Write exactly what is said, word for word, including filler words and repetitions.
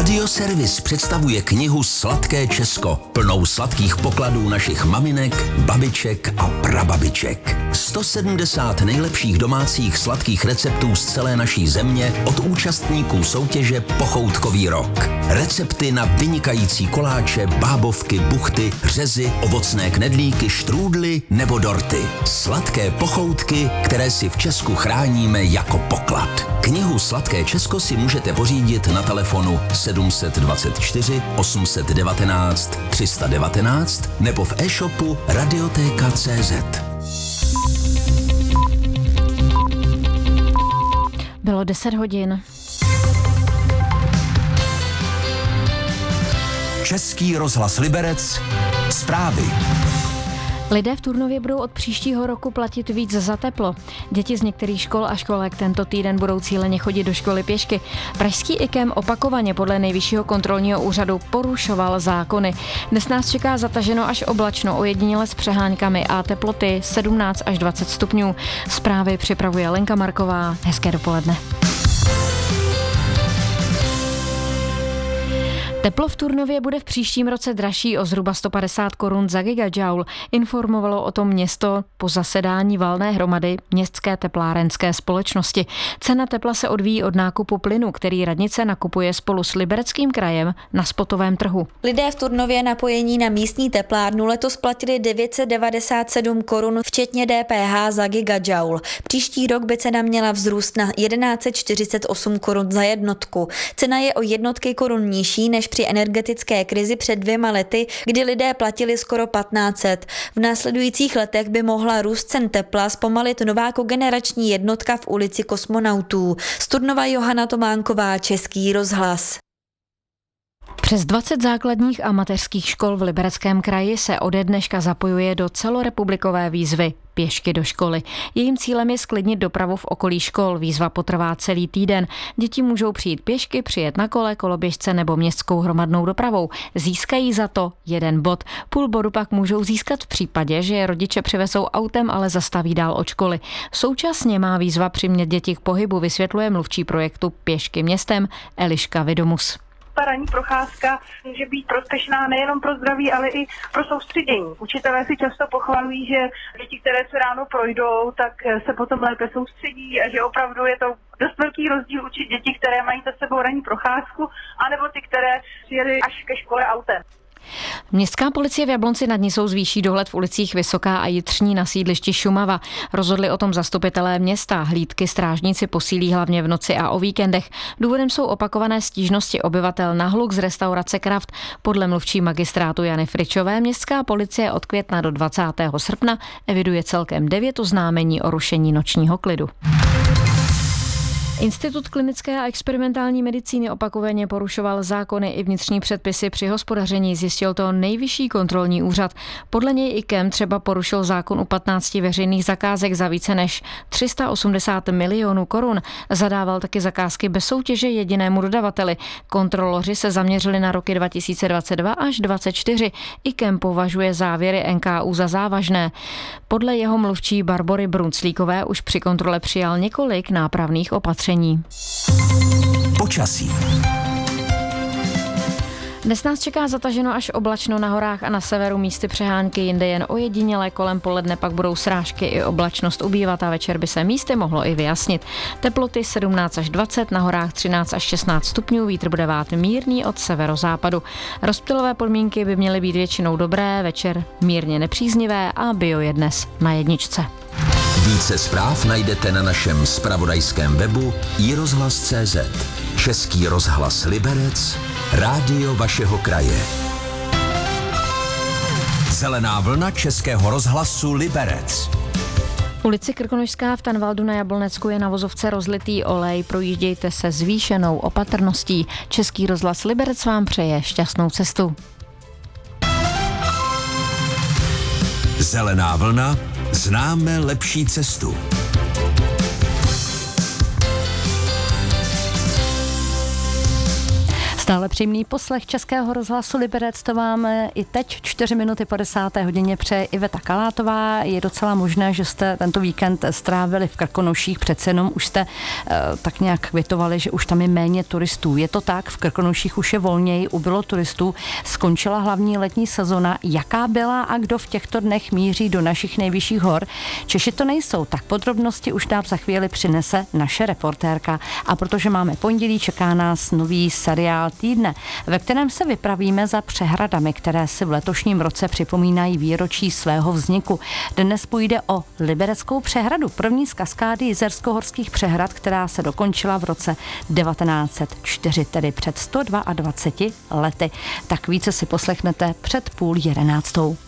Radioservis představuje knihu Sladké Česko, plnou sladkých pokladů našich maminek, babiček a prababiček. sto sedmdesát nejlepších domácích sladkých receptů z celé naší země od účastníků soutěže Pochoutkový rok. Recepty na vynikající koláče, bábovky, buchty, řezy, ovocné knedlíky, štrůdly nebo dorty. Sladké pochoutky, které si v Česku chráníme jako poklad. Knihu Sladké Česko si můžete pořídit na telefonu sedm set dvacet čtyři osm set devatenáct tři sta devatenáct nebo v e-shopu radiotéka tečka cé zet. Bylo deset hodin. Český rozhlas Liberec. Zprávy. Lidé v Turnově budou od příštího roku platit víc za teplo. Děti z některých škol a školek tento týden budou cíleně chodit do školy pěšky. Pražský IKEM opakovaně podle Nejvyššího kontrolního úřadu porušoval zákony. Dnes nás čeká zataženo až oblačno, ojediněle s přeháňkami a teploty sedmnáct až dvacet stupňů. Zprávy připravuje Lenka Marková. Hezké dopoledne. Teplo v Turnově bude v příštím roce dražší o zhruba sto padesát korun za gigajoule. Informovalo o tom město po zasedání valné hromady Městské teplárenské společnosti. Cena tepla se odvíjí od nákupu plynu, který radnice nakupuje spolu s Libereckým krajem na spotovém trhu. Lidé v Turnově napojení na místní teplárnu letos platili devět set devadesát sedm korun včetně D P H za gigajoule. Příští rok by cena měla vzrůst na tisíc sto čtyřicet osm korun za jednotku. Cena je o jednotky korun nižší než při energetické krizi před dvěma lety, kdy lidé platili skoro patnáct set. V následujících letech by mohla růst cen tepla zpomalit nová kogenerační jednotka v ulici Kosmonautů. Z Turnova Johana Tománková, Český rozhlas. Přes dvacet základních a mateřských škol v Libereckém kraji se ode dneška zapojuje do celorepublikové výzvy Pěšky do školy. Jejím cílem je zklidnit dopravu v okolí škol. Výzva potrvá celý týden. Děti můžou přijít pěšky, přijet na kole, koloběžce nebo městskou hromadnou dopravou. Získají za to jeden bod. Půl bodu pak můžou získat v případě, že je rodiče přivezou autem, ale zastaví dál od školy. Současně má výzva přimět děti k pohybu, vysvětluje mluvčí projektu Pěšky městem Eliška Vidomus. Ta ranní procházka může být prospěšná nejenom pro zdraví, ale i pro soustředění. Učitelé si často pochvalují, že děti, které se ráno projdou, tak se potom lépe soustředí a že opravdu je to dost velký rozdíl učit děti, které mají za sebou ranní procházku, anebo ty, které přijeli až ke škole autem. Městská policie v Jablonci nad Nisou zvýší dohled v ulicích Vysoká a Jitřní na sídlišti Šumava. Rozhodli o tom zastupitelé města. Hlídky strážníci posílí hlavně v noci a o víkendech. Důvodem jsou opakované stížnosti obyvatel na hluk z restaurace Kraft. Podle mluvčí magistrátu Jany Fričové městská policie od května do dvacátého srpna eviduje celkem devět oznámení o rušení nočního klidu. Institut klinické a experimentální medicíny opakovaně porušoval zákony i vnitřní předpisy při hospodaření, zjistil to Nejvyšší kontrolní úřad. Podle něj IKEM třeba porušil zákon u patnácti veřejných zakázek za více než tři sta osmdesát milionů korun. Zadával taky zakázky bez soutěže jedinému dodavateli. Kontroloři se zaměřili na roky dva tisíce dvacet dva až dvacet čtyři. IKEM považuje závěry N K U za závažné. Podle jeho mluvčí Barbory Brunclíkové už při kontrole přijal několik nápravných opatření. Počasí. Dnes nás čeká zataženo až oblačno na horách a na severu, místy přehánky, jinde jen ojediněle, kolem poledne pak budou srážky i oblačnost ubývat a večer by se místy mohlo i vyjasnit. Teploty sedmnáct až dvacet, na horách třináct až šestnáct stupňů, vítr bude vát mírný od severozápadu. Rozptylové podmínky by měly být většinou dobré, večer mírně nepříznivé a bio je dnes na jedničce. Více zpráv najdete na našem zpravodajském webu i rozhlas tečka cé zet. Český rozhlas Liberec, rádio vašeho kraje. Zelená vlna Českého rozhlasu Liberec. Ulici Krkonošská v Tanvaldu na Jablonecku je na vozovce rozlitý olej. Projíždějte se zvýšenou opatrností. Český rozhlas Liberec vám přeje šťastnou cestu. Zelená vlna, známe lepší cestu. Stále příjemný poslech Českého rozhlasu Liberec, to vám i teď čtyři minuty po desáté hodině přeje Iveta Kalátová. Je docela možné, že jste tento víkend strávili v Krkonoších, přece jenom už jste uh, tak nějak kvitovali, že už tam je méně turistů. Je to tak, v Krkonoších už je volněji, ubylo turistů, skončila hlavní letní sezona. Jaká byla a kdo v těchto dnech míří do našich nejvyšších hor? Češi to nejsou, tak podrobnosti už nám za chvíli přinese naše reportérka. A protože máme pondělí, čeká nás nový seriál Týdne, ve kterém se vypravíme za přehradami, které si v letošním roce připomínají výročí svého vzniku. Dnes půjde o Libereckou přehradu, první z kaskády jizersko-horských přehrad, která se dokončila v roce devatenáct set čtyři, tedy před sto dvaceti dvěma lety. Tak více si poslechnete před půl jedenáctou.